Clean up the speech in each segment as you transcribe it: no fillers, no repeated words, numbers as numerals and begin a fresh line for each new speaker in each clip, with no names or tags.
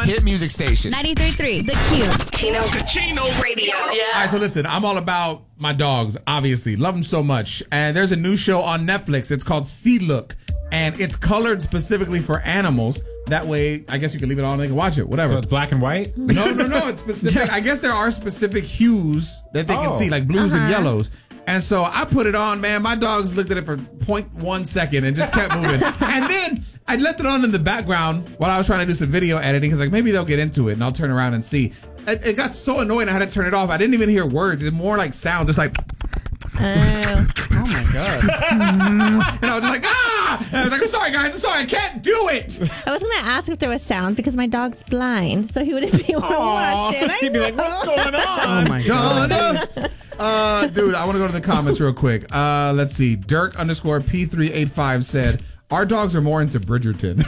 one hit music station.
93.3 The Q.
Chino Radio.
Yeah.
All right, so listen, I'm all about my dogs, obviously. Love them so much. And there's a new show on Netflix. It's called See Look. And it's colored specifically for animals. That way, I guess you can leave it on and they can watch it, whatever.
So it's black and white?
No. It's specific. I guess there are specific hues that they can see, like blues and yellows. And so I put it on, man. My dogs looked at it for 0.1 second and just kept moving. And then I left it on in the background while I was trying to do some video editing. Because like maybe they'll get into it and I'll turn around and see. It got so annoying I had to turn it off. I didn't even hear words. It's more like sound, just like.
Oh my God.
And I was just like, ah! And I was like, I'm sorry, guys. I'm sorry. I can't do it.
I was going to ask if there was sound because my dog's blind, so he wouldn't be able to watch it.
He'd be like, what's going on?
Oh my God.
Dude, I want to go to the comments real quick. Let's see. Dirk _P385 said, our dogs are more into Bridgerton.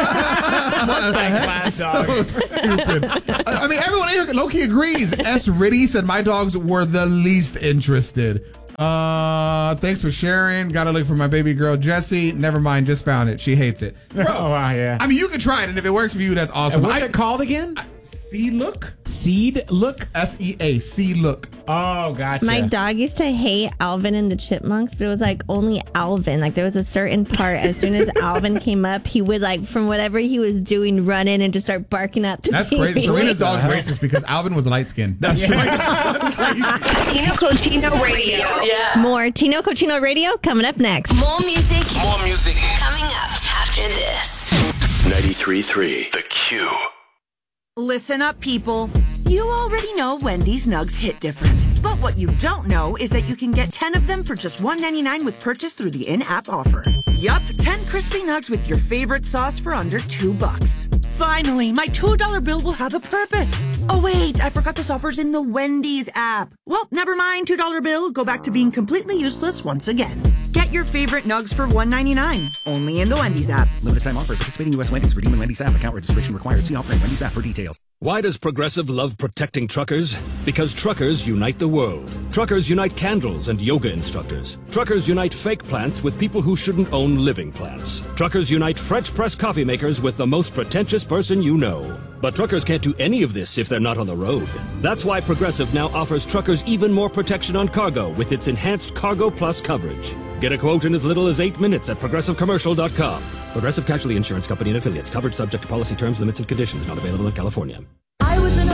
Class dogs.
So stupid. I mean, everyone here low-key agrees. S. Ritty said, my dogs were the least interested. Thanks for sharing. Gotta look for my baby girl, Jessie. Never mind, just found it. She hates it. Bro,
Oh, wow, yeah.
I mean, you can try it, and if it works for you, that's awesome.
And what's it called again?
See Look?
Seed Look?
SEA. See Look.
Oh, gotcha.
My dog used to hate Alvin and the Chipmunks, but it was like only Alvin. Like there was a certain part, as soon as Alvin came up, he would like from whatever he was doing run in and just start barking at the
That's
TV.
crazy. Serena's dog's racist because Alvin was light skinned. That's crazy.
Tino Cochino Radio.
Yeah.
More Tino Cochino Radio coming up next.
More music
Coming up after this.
93.3 The Q.
Listen up, people. You already know Wendy's Nugs hit different. But what you don't know is that you can get 10 of them for just $1.99 with purchase through the in-app offer. Yup, 10 crispy nugs with your favorite sauce for under $2. Finally, my $2 bill will have a purpose. Oh wait, I forgot this offer's in the Wendy's app. Well, never mind, $2 bill. Go back to being completely useless once again. Get your favorite nugs for $1.99. Only in the Wendy's app.
Limited time offer. Participating U.S. Wendy's. Redeem in Wendy's app. Account registration required. See offer in Wendy's app for details.
Why does Progressive love protecting truckers? Because truckers unite the world. Truckers unite candles and yoga instructors. Truckers unite fake plants with people who shouldn't own living plants. Truckers unite French press coffee makers with the most pretentious person you know. But truckers can't do any of this if they're not on the road. That's why Progressive now offers truckers even more protection on cargo with its enhanced Cargo Plus coverage. Get a quote in as little as 8 minutes at ProgressiveCommercial.com. Progressive Casualty Insurance Company and affiliates. Covered subject to policy terms, limits, and conditions. Not available in California.
I was in